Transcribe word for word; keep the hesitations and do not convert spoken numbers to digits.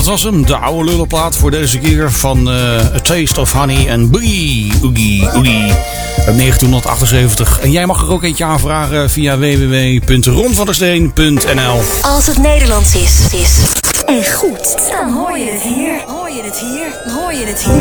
was hem, de oude lullenplaat voor deze keer van uh, A Taste of Honey en Boogie Oogie Oogie uit negentien achtenzeventig. En jij mag er ook eentje aanvragen via w w w punt ron van der steen punt n l. Als het Nederlands is, is en goed, dan hoor je het hier. Hoor je het hier? Hoor je het hier?